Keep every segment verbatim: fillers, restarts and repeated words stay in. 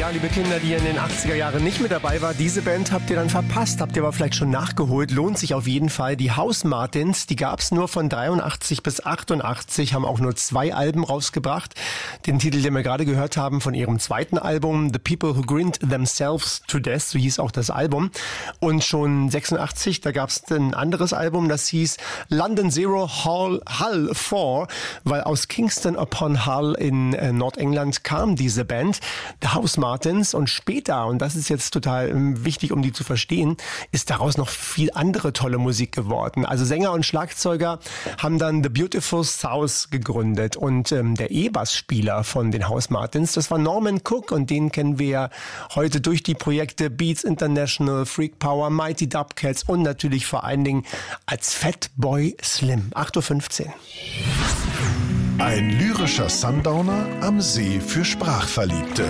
Ja, liebe Kinder, die in den achtziger Jahren nicht mit dabei war, diese Band habt ihr dann verpasst, habt ihr aber vielleicht schon nachgeholt, lohnt sich auf jeden Fall. Die Housemartins, die gab's nur von dreiundachtzig bis achtundachtzig, haben auch nur zwei Alben rausgebracht. Den Titel, den wir gerade gehört haben, von ihrem zweiten Album, The People Who Grinned Themselves to Death, so hieß auch das Album. Und schon sechsundachtzig, da gab's ein anderes Album, das hieß London Zero Hull, Hull vier, weil aus Kingston upon Hull in äh, Nordengland kam diese Band, The Housemartins. Und später, und das ist jetzt total wichtig, um die zu verstehen, ist daraus noch viel andere tolle Musik geworden. Also Sänger und Schlagzeuger haben dann The Beautiful South gegründet und ähm, der E-Bass-Spieler von den Housemartins, das war Norman Cook und den kennen wir heute durch die Projekte Beats International, Freak Power, Mighty Dubcats und natürlich vor allen Dingen als Fatboy Slim. acht Uhr fünfzehn. Ein lyrischer Sundowner am See für Sprachverliebte.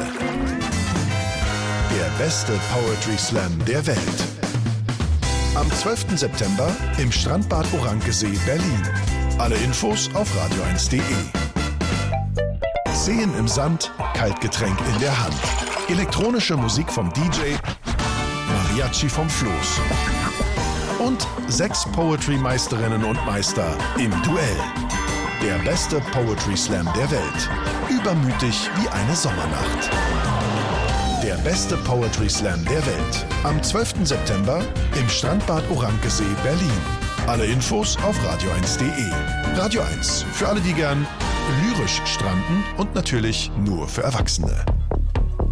Der beste Poetry Slam der Welt. Am zwölften September im Strandbad Orankesee, Berlin. Alle Infos auf radio eins punkt de. Seen im Sand, Kaltgetränk in der Hand. Elektronische Musik vom D J, Mariachi vom Floß. Und sechs Poetry-Meisterinnen und Meister im Duell. Der beste Poetry Slam der Welt. Übermütig wie eine Sommernacht. Der beste Poetry Slam der Welt. Am zwölften September im Strandbad Orankesee, Berlin. Alle Infos auf radio eins punkt de. Radio eins, für alle, die gern lyrisch stranden und natürlich nur für Erwachsene.